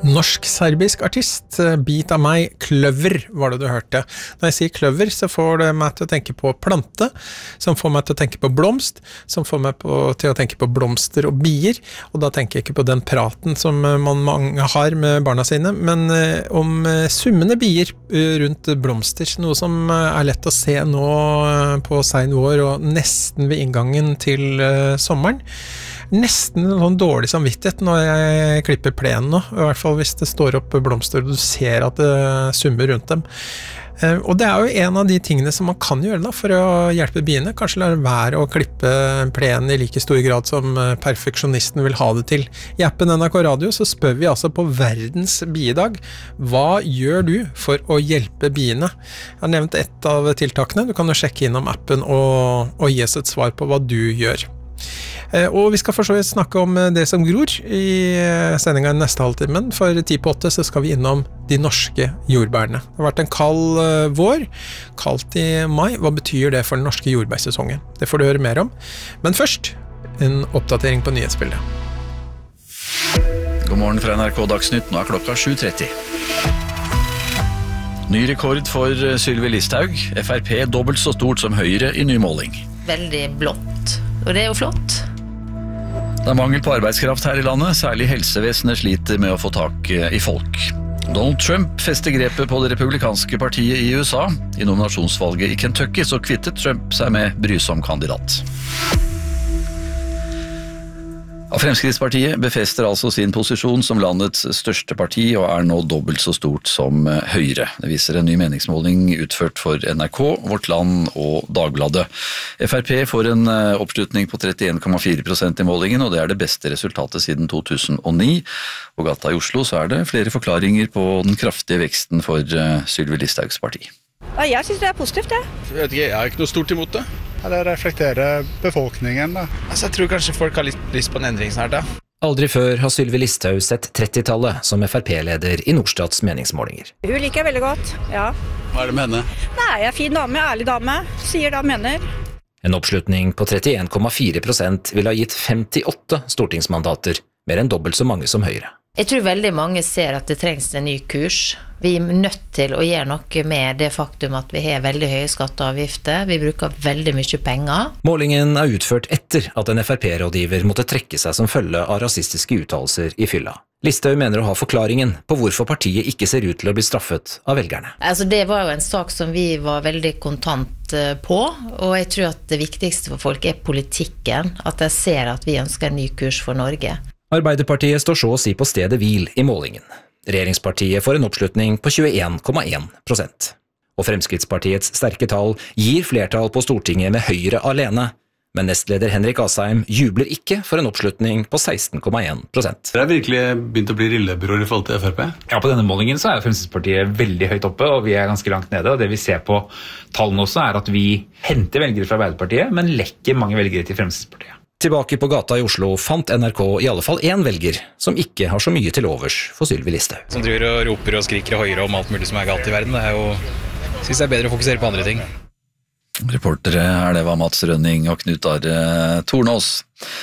Norsk-serbisk artist, Bit av meg, Kløver var det du hørte. Når jeg sier kløver, så får det meg til å tenke på plante, som får meg til å tenke på blomst, som får meg til å tenke på blomster og bier, og da tenker jeg ikke på den praten som mange har med barna sine, men om summende bier rundt blomster, noe som lett å se nå på sein vår og nesten ved inngangen til sommeren. Nesten en sånn dårlig samvittighet når jeg klipper plenen nå, i hvert fall hvis det står opp blomster og du ser at det summer rundt dem. Og det jo en av de tingene som man kan gjøre da, for å hjelpe biene, kanskje la være å klippe plenen i like stor grad som perfeksjonisten vil ha det til. I appen NRK Radio så spør vi altså på verdens biedag, hva gjør du for å hjelpe biene? Jeg har nevnt et av tiltakene, du kan jo sjekke innom appen og gi oss et svar på hva du gjør. Og vi skal for så vidt snakke om det som gror i sendingen i neste halvtimen. For 7:50 så skal vi innom de norske jordbærene. Det har vært en kald vår, kaldt i mai. Hva betyr det for den norske jordbærsesongen? Det får du høre mer om. Men først, en oppdatering på nyhetsbildet. God morgen fra NRK Dagsnytt, nå klokka 7:30. Ny rekord for Sylvi Listhaug. FrP dobbelt så stort som Høyre i ny måling. Veldig blått, og det jo flott. Det mangel på arbeidskraft her i landet, særlig helsevesenet sliter med å få tak i folk. Donald Trump fester grepet på det republikanske partiet i USA. I nominasjonsvalget i Kentucky så kvittet Trump seg med brysom kandidat. Fremskrittspartiet befester altså sin posisjon som landets største parti og nå dobbelt så stort som Høyre. Det viser en ny meningsmåling utført for NRK, Vårt Land og Dagbladet. FrP får en oppslutning på 31,4% i målingen, og det det beste resultatet siden 2009. På gata i Oslo så det flere forklaringer på den kraftige veksten for Sylvi Listhaugs parti. Ja, jeg synes det positivt, det. Jeg vet ikke, jeg har ikke noe stort imot det. Ja, det reflekterer befolkningen, da. Altså, jeg tror kanskje folk har litt lyst på en endring snart, da. Aldri før har Sylvi Listhaug sett 30-tallet som FrP-leder i Nordstats meningsmålinger. Hun liker jeg veldig godt, ja. Hva det med henne? Nei, jeg fin dame, ærlig dame, sier det han mener. En oppslutning på 31,4% ville ha gitt 58 stortingsmandater, mer enn dobbelt så mange som Høyre. Jeg tror veldig mange ser at det trengs en ny kurs. Vi nødt til å gjøre noe med det faktum at vi har veldig høye skatter og avgifter. Vi bruker veldig mye penger. Målingen utført etter at en FrP-rådgiver måtte trekke seg som følge av rasistiske uttalelser i fylla. Listhaug mener å ha forklaringen på hvorfor partiet ikke ser ut til å bli straffet av velgerne. Altså, det var jo en sak som vi var veldig kontant på, og jeg tror at det viktigste for folk politikken, at de ser at vi ønsker en ny kurs for Norge. Arbeiderpartiet står så å si på stedet hvil i målingen. Regjeringspartiet får en oppslutning på 21,1%. Og Fremskrittspartiets sterke tall gir flertall på Stortinget med Høyre alene, men nestleder Henrik Asheim jubler ikke for en oppslutning på 16,1%. Det virkelig begynt å bli lillebror i forhold til FrP? Ja, på denne målingen så Fremskrittspartiet veldig høyt oppe, og vi ganske langt nede, og det vi ser på tallene også at vi henter velgere fra Arbeiderpartiet, men lekker mange velgere til Fremskrittspartiet. Tilbake på gata i Oslo fant NRK i alle fall én velger som ikke har så mye til overs for Sylvi Listhaug. Som driver og roper og skriker og høyere om alt mulig som galt i verden, synes jeg bedre å fokusere på andre ting. Reportere det var Mats Rønning og Knut Are Tornås.